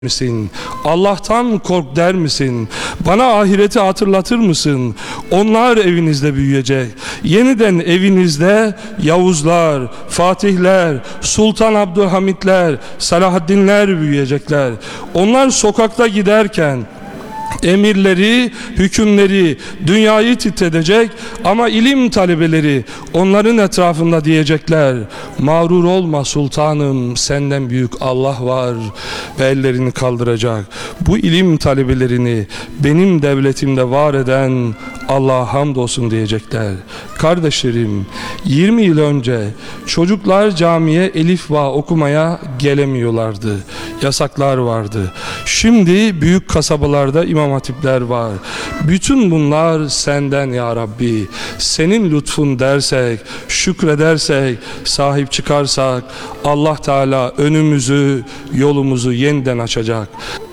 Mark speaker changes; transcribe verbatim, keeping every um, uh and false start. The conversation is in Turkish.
Speaker 1: misin? Allah'tan kork der misin? Bana ahireti hatırlatır mısın? Onlar evinizde büyüyecek. Yeniden evinizde Yavuzlar, Fatihler, Sultan Abdülhamitler, Salahaddinler büyüyecekler. Onlar sokakta giderken emirleri, hükümleri dünyayı titredecek ama ilim talebeleri onların etrafında diyecekler: mağrur olma sultanım, senden büyük Allah var. Ve ellerini kaldıracak. Bu ilim talebelerini benim devletimde var eden Allah'a hamdolsun diyecekler. Kardeşlerim, yirmi yıl önce çocuklar camiye elif va okumaya gelemiyorlardı. Yasaklar vardı. Şimdi büyük kasabalarda imam hatipler var. Bütün bunlar senden ya Rabbi. Senin lütfun dersek, şükredersek, sahip çıkarsak Allah Teala önümüzü, yolumuzu yeniden açacak.